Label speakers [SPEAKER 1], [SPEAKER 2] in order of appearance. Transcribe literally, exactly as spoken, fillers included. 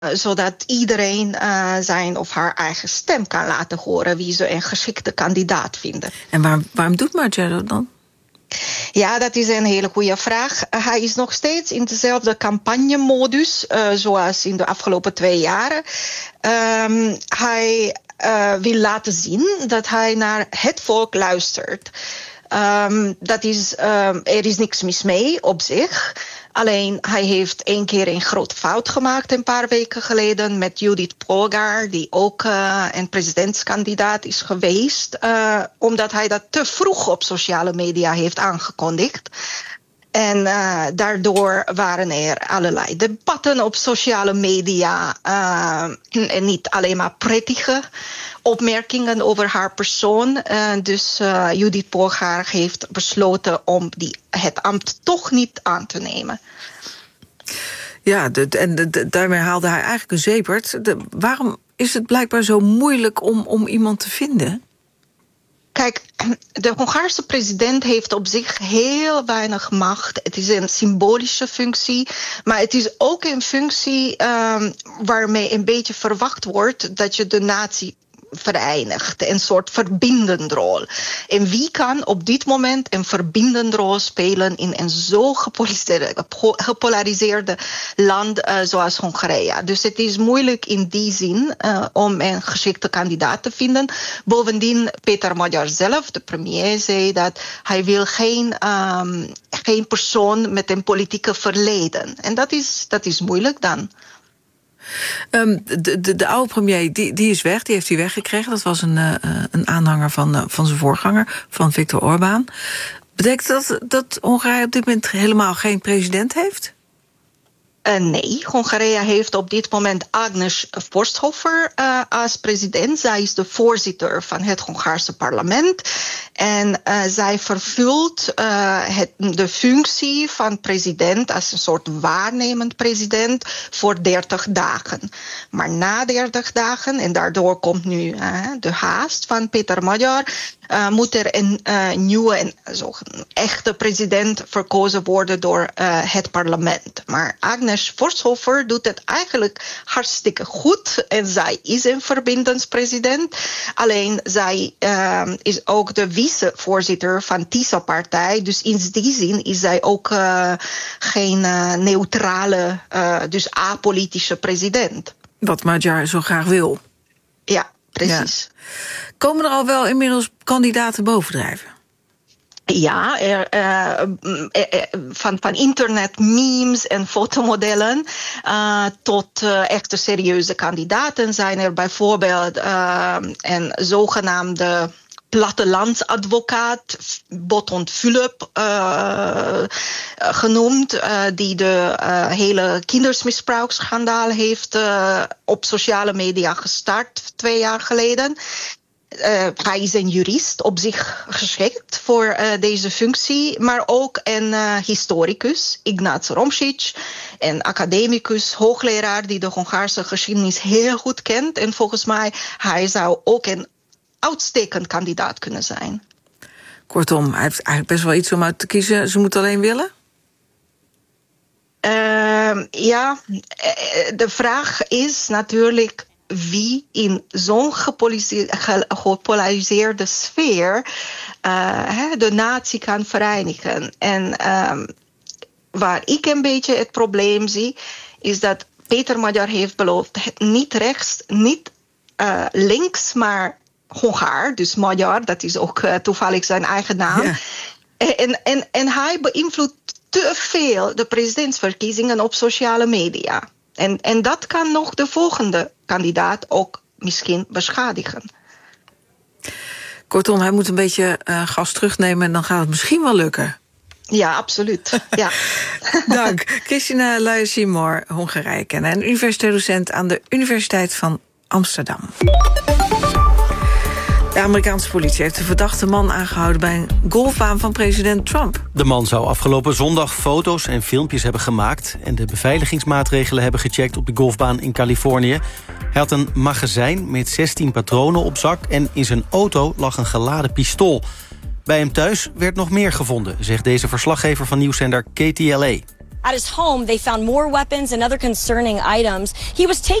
[SPEAKER 1] zodat iedereen uh, zijn of haar eigen stem kan laten horen wie ze een geschikte kandidaat vinden.
[SPEAKER 2] En waar, waarom doet Madjar dat dan?
[SPEAKER 1] Ja, dat is een hele goede vraag. Uh, hij is nog steeds in dezelfde campagnemodus, uh, zoals in de afgelopen twee jaren. Um, hij uh, wil laten zien dat hij naar het volk luistert. Um, dat is, um, er is niks mis mee op zich. Alleen hij heeft één keer een grote fout gemaakt een paar weken geleden met Judith Polgar, die ook uh, een presidentskandidaat is geweest, uh, omdat hij dat te vroeg op sociale media heeft aangekondigd. En uh, daardoor waren er allerlei debatten op sociale media. Uh, en niet alleen maar prettige opmerkingen over haar persoon. Uh, dus uh, Judith Polgar heeft besloten om die, het ambt toch niet aan te nemen.
[SPEAKER 2] Ja, de, en de, de, daarmee haalde hij eigenlijk een zeepert. De, waarom is het blijkbaar zo moeilijk om, om iemand te vinden?
[SPEAKER 1] Kijk, de Hongaarse president heeft op zich heel weinig macht. Het is een symbolische functie, maar het is ook een functie um, waarmee een beetje verwacht wordt dat je de natie verenigt, een soort verbindende rol. En wie kan op dit moment een verbindende rol spelen in een zo gepolariseerde, gepolariseerde land uh, zoals Hongarije? Dus het is moeilijk in die zin uh, om een geschikte kandidaat te vinden. Bovendien, Peter Magyar zelf, de premier, zei dat hij wil geen, um, geen persoon met een politieke verleden. En dat is, dat is moeilijk dan.
[SPEAKER 2] Um, de, de, de oude premier, die, die is weg, die heeft hij weggekregen. Dat was een, uh, een aanhanger van, uh, van zijn voorganger, van Viktor Orbán. Betekent dat dat Hongarije op dit moment helemaal geen president heeft?
[SPEAKER 1] Uh, nee, Hongarije heeft op dit moment Agnes Forsthofer uh, als president. Zij is de voorzitter van het Hongaarse parlement. En uh, zij vervult uh, het, de functie van president als een soort waarnemend president voor dertig dagen. Maar na dertig dagen, en daardoor komt nu uh, de haast van Peter Magyar, Uh, moet er een uh, nieuwe en zo, een echte president verkozen worden door uh, het parlement. Maar Agnes Forsthofer doet het eigenlijk hartstikke goed. En zij is een verbindingspresident. Alleen zij uh, is ook de vicevoorzitter van TISA-partij. Dus in die zin is zij ook uh, geen uh, neutrale, uh, dus apolitische president.
[SPEAKER 2] Wat Magyar zo graag wil.
[SPEAKER 1] Ja, precies.
[SPEAKER 2] Ja. Komen er al wel inmiddels kandidaten bovendrijven?
[SPEAKER 1] Ja, er, uh, van, van internet memes en fotomodellen uh, tot uh, echte serieuze kandidaten zijn er bijvoorbeeld uh, een zogenaamde plattelandsadvocaat, Botond Philip, uh, genoemd, uh, die de uh, hele kindersmisbruiksschandaal heeft uh, op sociale media gestart twee jaar geleden. Uh, hij is een jurist, op zich geschikt voor uh, deze functie, maar ook een uh, historicus, Ignác Romšić, een academicus, hoogleraar die de Hongaarse geschiedenis heel goed kent. En volgens mij hij zou ook een uitstekend kandidaat kunnen zijn.
[SPEAKER 2] Kortom, hij heeft eigenlijk best wel iets om uit te kiezen. Ze moet alleen willen?
[SPEAKER 1] Uh, ja, de vraag is natuurlijk wie in zo'n gepolariseerde sfeer uh, de natie kan verenigen. En um, waar ik een beetje het probleem zie, is dat Peter Magyar heeft beloofd niet rechts, niet uh, links, maar Hongaar, dus Magyar, dat is ook uh, toevallig zijn eigen naam. Ja. En, en, en hij beïnvloedt te veel de presidentsverkiezingen op sociale media. En, en dat kan nog de volgende kandidaat ook misschien beschadigen.
[SPEAKER 2] Kortom, hij moet een beetje uh, gas terugnemen en dan gaat het misschien wel lukken.
[SPEAKER 1] Ja, absoluut. Ja.
[SPEAKER 2] Dank. Christina Lajos-Seymour, Hongarije kennen en universitair docent aan de Universiteit van Amsterdam. De Amerikaanse politie heeft de verdachte man aangehouden bij een golfbaan van president Trump.
[SPEAKER 3] De man zou afgelopen zondag foto's en filmpjes hebben gemaakt en de beveiligingsmaatregelen hebben gecheckt op de golfbaan in Californië. Hij had een magazijn met zestien patronen op zak en in zijn auto lag een geladen pistool. Bij hem thuis werd nog meer gevonden, zegt deze verslaggever van nieuwszender K T L A.
[SPEAKER 4] At his home, they found more weapons and other concerning items. He was taking